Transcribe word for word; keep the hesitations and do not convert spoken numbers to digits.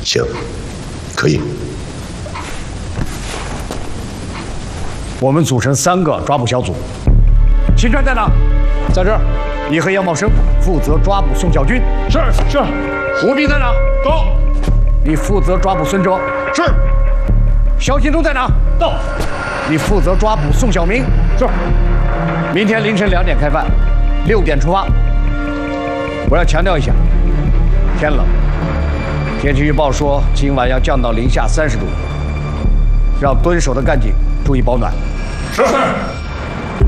行，可以。 我们组成三个抓捕小组。秦川在哪？ 在这儿。 你和杨茂生负责抓捕宋小军。 是是。 胡斌在哪？ 到。 你负责抓捕孙哲。 是。 肖新东在哪？ 到。 你负责抓捕宋小明。 是。 明天凌晨两点开饭，六点出发。我要强调一下，天冷，天气预报说今晚要降到零下三十度，让蹲守的干警注意保暖。 是。